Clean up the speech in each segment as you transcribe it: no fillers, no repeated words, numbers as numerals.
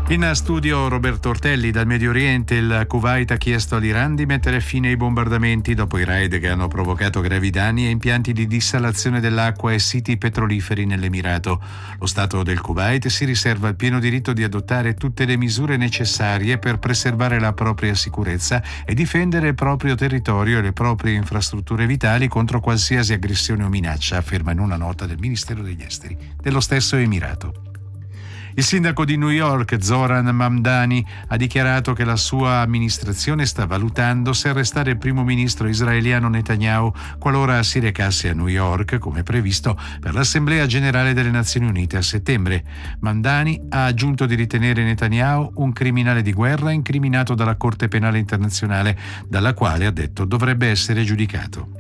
In studio Roberto Ortelli. Dal Medio Oriente il Kuwait ha chiesto all'Iran di mettere fine ai bombardamenti dopo i raid che hanno provocato gravi danni a impianti di dissalazione dell'acqua e siti petroliferi nell'Emirato. Lo Stato del Kuwait si riserva il pieno diritto di adottare tutte le misure necessarie per preservare la propria sicurezza e difendere il proprio territorio e le proprie infrastrutture vitali contro qualsiasi aggressione o minaccia, afferma in una nota del Ministero degli Esteri dello stesso Emirato. Il sindaco di New York, Zoran Mamdani, ha dichiarato che la sua amministrazione sta valutando se arrestare il primo ministro israeliano Netanyahu qualora si recasse a New York, come previsto per l'Assemblea Generale delle Nazioni Unite a settembre. Mamdani ha aggiunto di ritenere Netanyahu un criminale di guerra incriminato dalla Corte Penale Internazionale, dalla quale, ha detto, dovrebbe essere giudicato.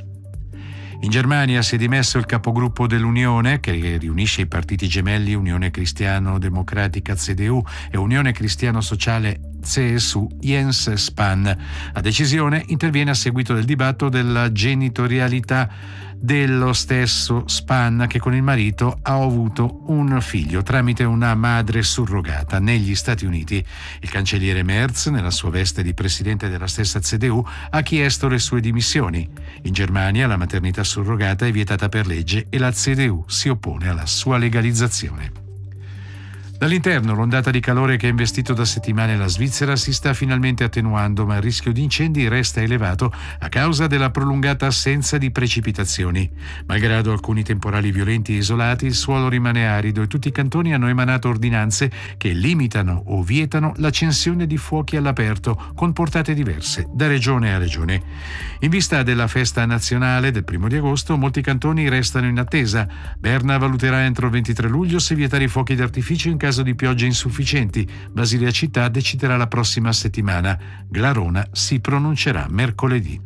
In Germania si è dimesso il capogruppo dell'Unione, che riunisce i partiti gemelli Unione Cristiano-Democratica CDU e Unione Cristiano-Sociale CSU, Jens Spahn. La decisione interviene a seguito del dibattito della genitorialità dello stesso Spahn, che con il marito ha avuto un figlio tramite una madre surrogata negli Stati Uniti. Il cancelliere Merz, nella sua veste di presidente della stessa CDU, ha chiesto le sue dimissioni. In Germania la maternità surrogata è vietata per legge e la CDU si oppone alla sua legalizzazione. Dall'interno, l'ondata di calore che ha investito da settimane la Svizzera si sta finalmente attenuando, ma il rischio di incendi resta elevato a causa della prolungata assenza di precipitazioni. Malgrado alcuni temporali violenti e isolati, il suolo rimane arido e tutti i cantoni hanno emanato ordinanze che limitano o vietano l'accensione di fuochi all'aperto, con portate diverse da regione a regione. In vista della festa nazionale del 1 agosto, molti cantoni restano in attesa. Berna valuterà entro il 23 luglio se vietare i fuochi d'artificio in caso di piogge insufficienti. Basilea Città deciderà la prossima settimana. Glarona si pronuncerà mercoledì.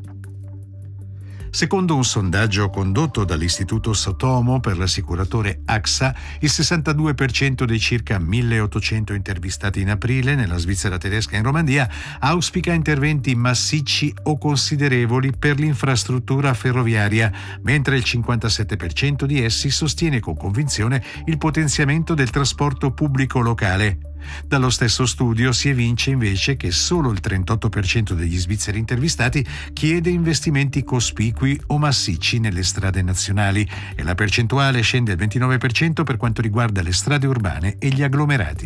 Secondo un sondaggio condotto dall'Istituto Sotomo per l'assicuratore AXA, il 62% dei circa 1.800 intervistati in aprile nella Svizzera tedesca e in Romania auspica interventi massicci o considerevoli per l'infrastruttura ferroviaria, mentre il 57% di essi sostiene con convinzione il potenziamento del trasporto pubblico locale. Dallo stesso studio si evince invece che solo il 38% degli svizzeri intervistati chiede investimenti cospicui o massicci nelle strade nazionali e la percentuale scende al 29% per quanto riguarda le strade urbane e gli agglomerati.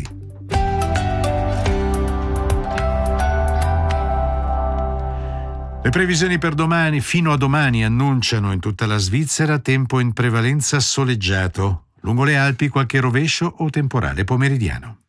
Le previsioni per domani, fino a domani, annunciano in tutta la Svizzera tempo in prevalenza soleggiato. Lungo le Alpi qualche rovescio o temporale pomeridiano.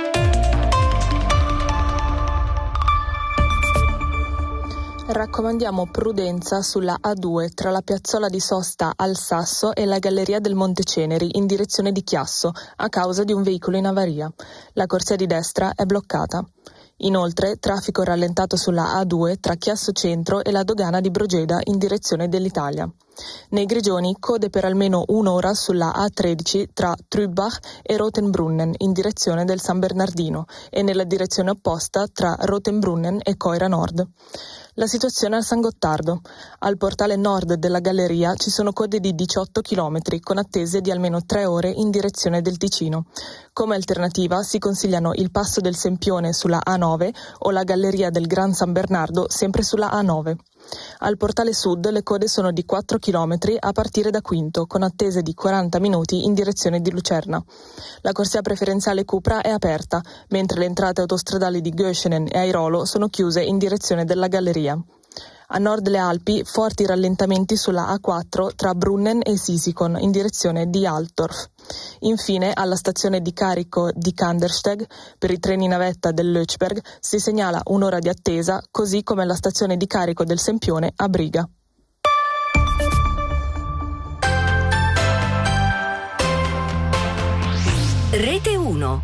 Raccomandiamo prudenza sulla A2 tra la piazzola di sosta al Sasso e la galleria del Monte Ceneri in direzione di Chiasso a causa di un veicolo in avaria. La corsia di destra è bloccata. Inoltre, traffico rallentato sulla A2 tra Chiasso Centro e la dogana di Brogeda in direzione dell'Italia. Nei Grigioni, code per almeno un'ora sulla A13 tra Trübach e Rotenbrunnen in direzione del San Bernardino e nella direzione opposta tra Rotenbrunnen e Coira Nord. La situazione al San Gottardo. Al portale nord della galleria ci sono code di 18 km con attese di almeno 3 ore in direzione del Ticino. Come alternativa si consigliano il Passo del Sempione sulla A9 o la galleria del Gran San Bernardo sempre sulla A9. Al portale sud le code sono di 4 km a partire da Quinto, con attese di 40 minuti in direzione di Lucerna. La corsia preferenziale Cupra è aperta, mentre le entrate autostradali di Göschenen e Airolo sono chiuse in direzione della galleria. A nord delle Alpi, forti rallentamenti sulla A4 tra Brunnen e Sisikon in direzione di Altdorf. Infine, alla stazione di carico di Kandersteg, per i treni navetta del Lötschberg, si segnala un'ora di attesa, così come alla stazione di carico del Sempione a Briga. Rete 1.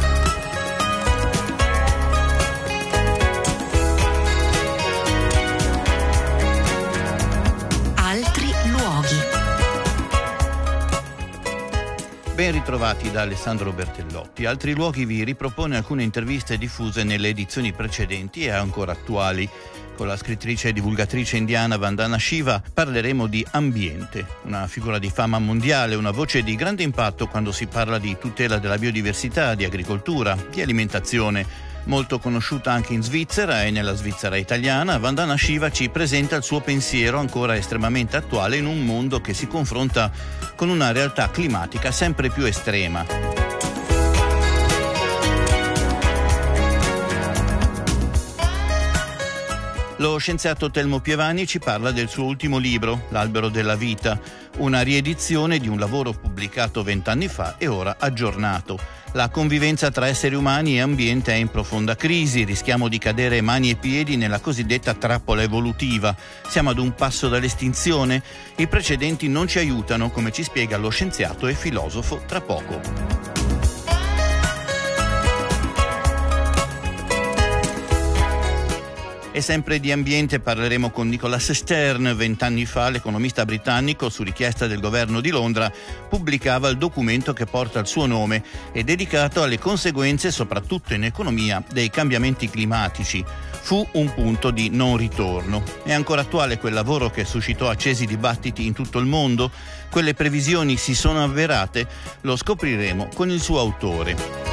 Altri luoghi. Ben ritrovati da Alessandro Bertellotti. Altri luoghi vi ripropone alcune interviste diffuse nelle edizioni precedenti e ancora attuali. Con la scrittrice e divulgatrice indiana Vandana Shiva parleremo di ambiente, una figura di fama mondiale, una voce di grande impatto quando si parla di tutela della biodiversità, di agricoltura, di alimentazione. Molto conosciuta anche in Svizzera e nella Svizzera italiana, Vandana Shiva ci presenta il suo pensiero ancora estremamente attuale in un mondo che si confronta con una realtà climatica sempre più estrema. Lo scienziato Telmo Pievani ci parla del suo ultimo libro, L'albero della vita, una riedizione di un lavoro pubblicato 20 anni fa e ora aggiornato. La convivenza tra esseri umani e ambiente è in profonda crisi, rischiamo di cadere mani e piedi nella cosiddetta trappola evolutiva. Siamo ad un passo dall'estinzione? I precedenti non ci aiutano, come ci spiega lo scienziato e filosofo tra poco. E sempre di ambiente parleremo con Nicholas Stern. 20 anni fa l'economista britannico, su richiesta del governo di Londra, pubblicava il documento che porta il suo nome e dedicato alle conseguenze, soprattutto in economia, dei cambiamenti climatici. Fu un punto di non ritorno. È ancora attuale quel lavoro che suscitò accesi dibattiti in tutto il mondo? Quelle previsioni si sono avverate? Lo scopriremo con il suo autore.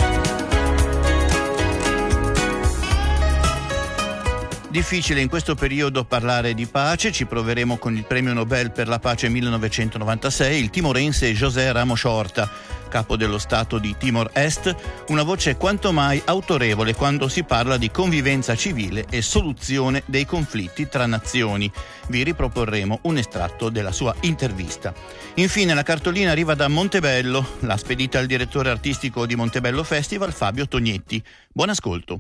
Difficile in questo periodo parlare di pace, ci proveremo con il premio Nobel per la pace 1996, il timorense José Ramos Horta, capo dello Stato di Timor Est, una voce quanto mai autorevole quando si parla di convivenza civile e soluzione dei conflitti tra nazioni. Vi riproporremo un estratto della sua intervista. Infine la cartolina arriva da Montebello, l'ha spedita il direttore artistico di Montebello Festival, Fabio Tognetti. Buon ascolto.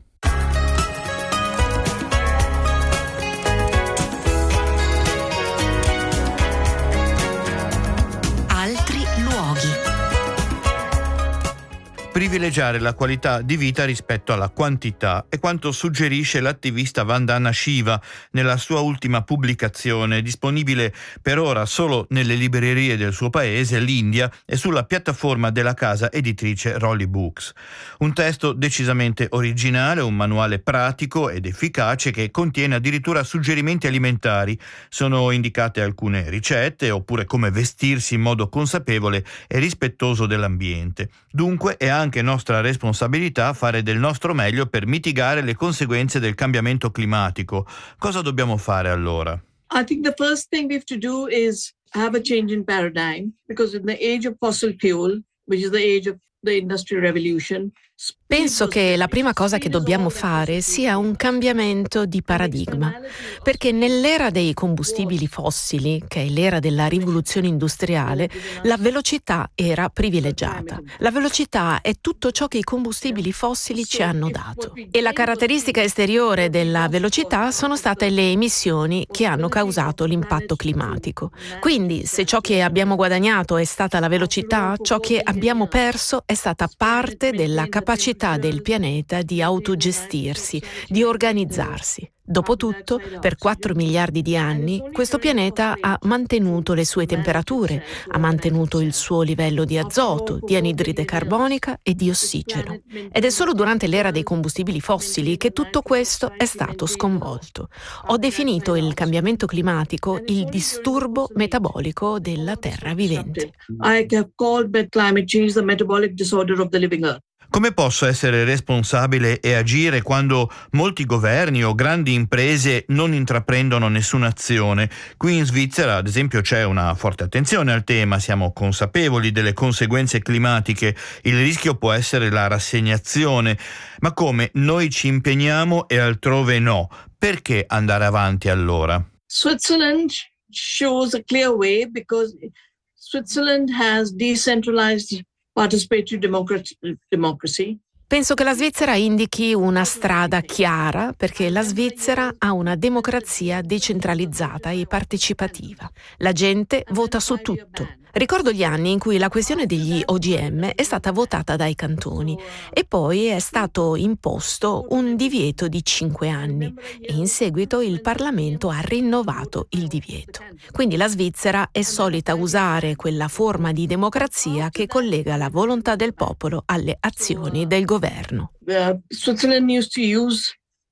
Privilegiare la qualità di vita rispetto alla quantità è quanto suggerisce l'attivista Vandana Shiva nella sua ultima pubblicazione, disponibile per ora solo nelle librerie del suo paese, l'India, e sulla piattaforma della casa editrice Rolly Books. Un testo decisamente originale, un manuale pratico ed efficace che contiene addirittura suggerimenti alimentari. Sono indicate alcune ricette, oppure come vestirsi in modo consapevole e rispettoso dell'ambiente. Dunque è anche nostra responsabilità fare del nostro meglio per mitigare le conseguenze del cambiamento climatico. Cosa dobbiamo fare allora? I think the first thing we have to do is have a change in paradigm, because in the age of fossil fuel, which is the age of the Industrial Revolution, penso che la prima cosa che dobbiamo fare sia un cambiamento di paradigma, perché nell'era dei combustibili fossili, che è l'era della rivoluzione industriale, la velocità era privilegiata. La velocità è tutto ciò che i combustibili fossili ci hanno dato. E la caratteristica esteriore della velocità sono state le emissioni che hanno causato l'impatto climatico. Quindi, se ciò che abbiamo guadagnato è stata la velocità, ciò che abbiamo perso è stata parte della capacità del pianeta di autogestirsi, di organizzarsi. Dopotutto, per 4 miliardi di anni, questo pianeta ha mantenuto le sue temperature, ha mantenuto il suo livello di azoto, di anidride carbonica e di ossigeno. Ed è solo durante l'era dei combustibili fossili che tutto questo è stato sconvolto. Ho definito il cambiamento climatico il disturbo metabolico della Terra vivente. I have called climate change the metabolic disorder of the living earth. Come posso essere responsabile e agire quando molti governi o grandi imprese non intraprendono nessuna azione? Qui in Svizzera, ad esempio, c'è una forte attenzione al tema, siamo consapevoli delle conseguenze climatiche, il rischio può essere la rassegnazione, ma come noi ci impegniamo e altrove no? Perché andare avanti allora? Switzerland shows a clear way because Switzerland has decentralized participatory democracy. Penso che la Svizzera indichi una strada chiara, perché la Svizzera ha una democrazia decentralizzata e partecipativa. La gente vota su tutto. Ricordo gli anni in cui la questione degli OGM è stata votata dai cantoni e poi è stato imposto un divieto di 5 anni e in seguito il Parlamento ha rinnovato il divieto. Quindi la Svizzera è solita usare quella forma di democrazia che collega la volontà del popolo alle azioni del governo. Switzerland used to use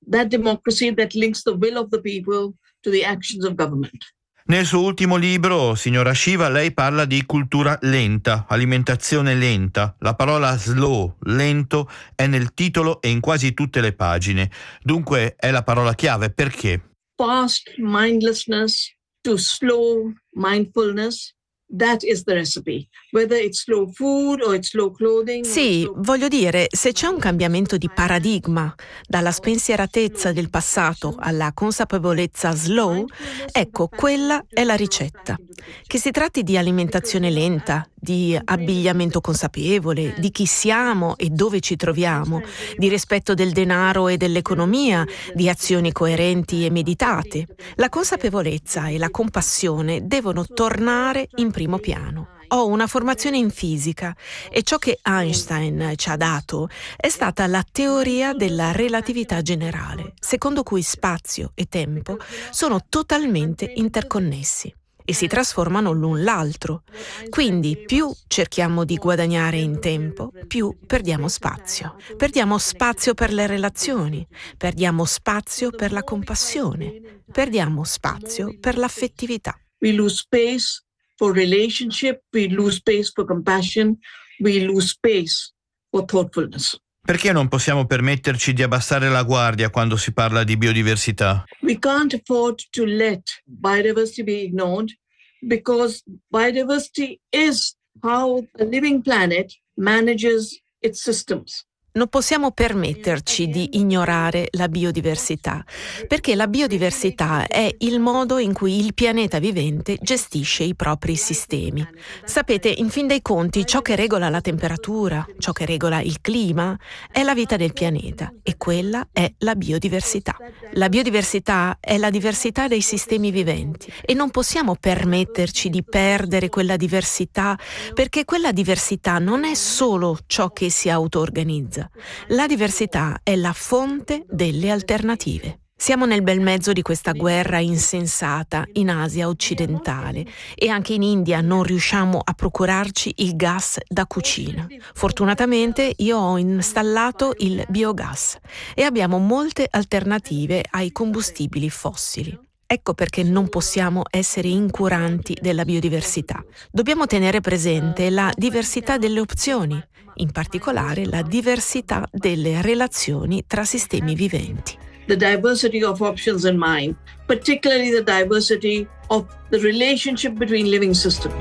that democracy that links the will of the people to the actions of government. Nel suo ultimo libro, signora Shiva, lei parla di cultura lenta, alimentazione lenta. La parola slow, lento, è nel titolo e in quasi tutte le pagine. Dunque è la parola chiave. Perché? Fast mindlessness to slow mindfulness. That is the recipe. Whether it's slow food or it's slow clothing. Sì, voglio dire, se c'è un cambiamento di paradigma dalla spensieratezza del passato alla consapevolezza slow, ecco, quella è la ricetta. Che si tratti di alimentazione lenta, di abbigliamento consapevole, di chi siamo e dove ci troviamo, di rispetto del denaro e dell'economia, di azioni coerenti e meditate. La consapevolezza e la compassione devono tornare in primo piano. Ho una formazione in fisica e ciò che Einstein ci ha dato è stata la teoria della relatività generale, secondo cui spazio e tempo sono totalmente interconnessi e si trasformano l'un l'altro. Quindi più cerchiamo di guadagnare in tempo, più perdiamo spazio. Perdiamo spazio per le relazioni, perdiamo spazio per la compassione, perdiamo spazio per l'affettività. We lose space for relationship, we lose space for compassion, we lose space for thoughtfulness. Perché non possiamo permetterci di abbassare la guardia quando si parla di biodiversità? We can't afford to let biodiversity be ignored because biodiversity is how a living planet manages its systems. Non possiamo permetterci di ignorare la biodiversità, perché la biodiversità è il modo in cui il pianeta vivente gestisce i propri sistemi. Sapete, in fin dei conti, ciò che regola la temperatura, ciò che regola il clima, è la vita del pianeta e quella è la biodiversità. La biodiversità è la diversità dei sistemi viventi e non possiamo permetterci di perdere quella diversità, perché quella diversità non è solo ciò che si auto-organizza. La diversità è la fonte delle alternative. Siamo nel bel mezzo di questa guerra insensata in Asia occidentale e anche in India non riusciamo a procurarci il gas da cucina. Fortunatamente io ho installato il biogas e abbiamo molte alternative ai combustibili fossili. Ecco perché non possiamo essere incuranti della biodiversità. Dobbiamo tenere presente la diversità delle opzioni, in particolare la diversità delle relazioni tra sistemi viventi. The diversity of options in mind, particularly the diversity of the relationship between living systems.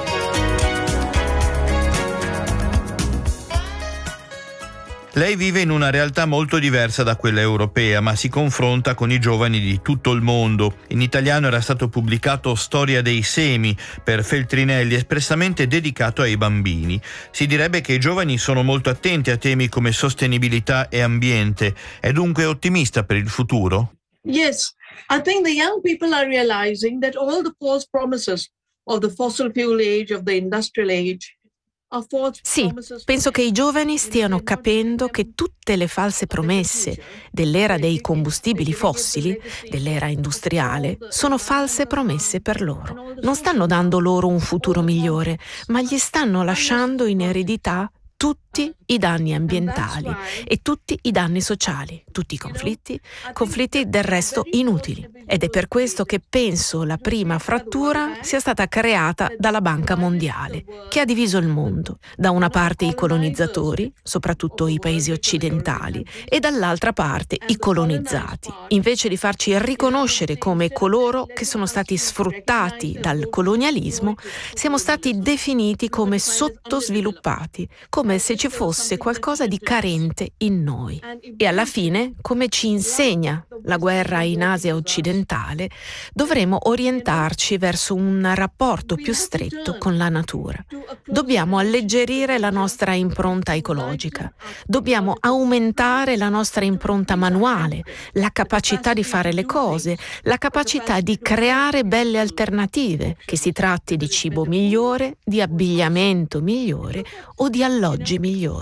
Lei vive in una realtà molto diversa da quella europea, ma si confronta con i giovani di tutto il mondo. In italiano era stato pubblicato Storia dei semi per Feltrinelli, espressamente dedicato ai bambini. Si direbbe che i giovani sono molto attenti a temi come sostenibilità e ambiente. È dunque ottimista per il futuro? Yes, I think the young people are realizing that all the false promises of the fossil fuel age, of the industrial age, sì, penso che i giovani stiano capendo che tutte le false promesse dell'era dei combustibili fossili, dell'era industriale, sono false promesse per loro. Non stanno dando loro un futuro migliore, ma gli stanno lasciando in eredità tutti i danni ambientali e tutti i danni sociali, tutti i conflitti del resto inutili. Ed è per questo che penso la prima frattura sia stata creata dalla Banca Mondiale, che ha diviso il mondo. Da una parte i colonizzatori, soprattutto i paesi occidentali, e dall'altra parte i colonizzati, invece di farci riconoscere come coloro che sono stati sfruttati dal colonialismo, siamo stati definiti come sottosviluppati, come se ci fosse qualcosa di carente in noi. E alla fine, come ci insegna la guerra in Asia occidentale, dovremo orientarci verso un rapporto più stretto con la natura. Dobbiamo alleggerire la nostra impronta ecologica, dobbiamo aumentare la nostra impronta manuale, la capacità di fare le cose, la capacità di creare belle alternative, che si tratti di cibo migliore, di abbigliamento migliore o di alloggi migliori.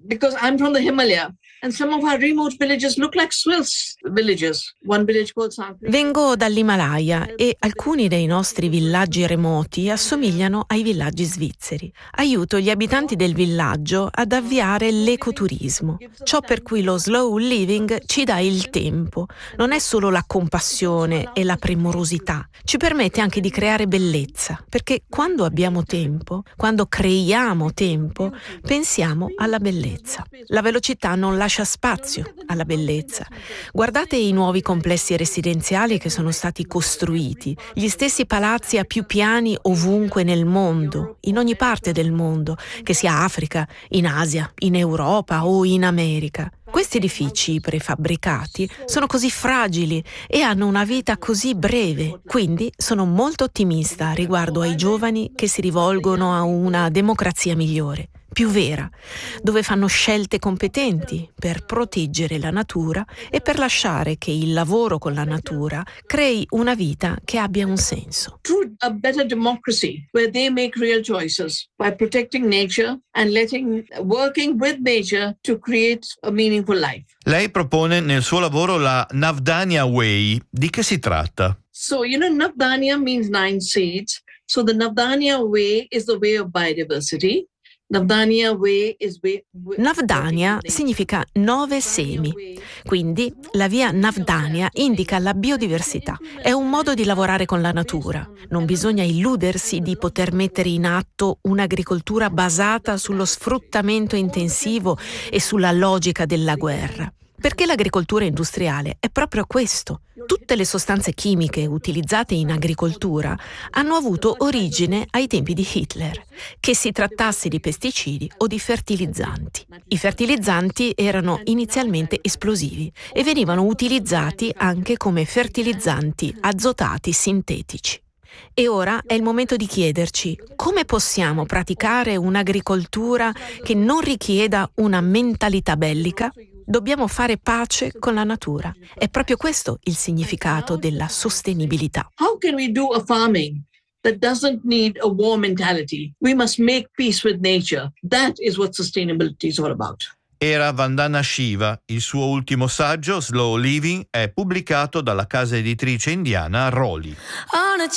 because I'm from the Himalaya. And some of our remote villages look like Swiss villages. One village called Sankri. Vengo dall'Himalaya e alcuni dei nostri villaggi remoti assomigliano ai villaggi svizzeri. Aiuto gli abitanti del villaggio ad avviare l'ecoturismo. Ciò per cui lo slow living ci dà il tempo. Non è solo la compassione e la premurosità. Ci permette anche di creare bellezza, perché quando abbiamo tempo, quando creiamo tempo, pensiamo alla bellezza. La velocità non lascia spazio alla bellezza. Guardate i nuovi complessi residenziali che sono stati costruiti, gli stessi palazzi a più piani ovunque nel mondo, in ogni parte del mondo, che sia Africa, in Asia, in Europa o in America. Questi edifici prefabbricati sono così fragili e hanno una vita così breve, quindi sono molto ottimista riguardo ai giovani che si rivolgono a una democrazia migliore, più vera, dove fanno scelte competenti per proteggere la natura e per lasciare che il lavoro con la natura crei una vita che abbia un senso. True, a better democracy where they make real choices by protecting nature and working with nature to create a meaningful life. Lei propone nel suo lavoro la Navdanya Way. Di che si tratta? So, Navdanya means 9 seeds. So the Navdanya Way is the way of biodiversity. Navdanya significa 9 semi, quindi la via Navdanya indica la biodiversità. È un modo di lavorare con la natura. Non bisogna illudersi di poter mettere in atto un'agricoltura basata sullo sfruttamento intensivo e sulla logica della guerra. Perché l'agricoltura industriale è proprio questo. Tutte le sostanze chimiche utilizzate in agricoltura hanno avuto origine ai tempi di Hitler, che si trattasse di pesticidi o di fertilizzanti. I fertilizzanti erano inizialmente esplosivi e venivano utilizzati anche come fertilizzanti azotati sintetici. E ora è il momento di chiederci come possiamo praticare un'agricoltura che non richieda una mentalità bellica. Dobbiamo fare pace con la natura. È proprio questo il significato della sostenibilità. How can we do a farming that doesn't need a war mentality? We must make peace with nature. That is what sustainability is all about. Era Vandana Shiva. Il suo ultimo saggio, Slow Living, è pubblicato dalla casa editrice indiana Roli.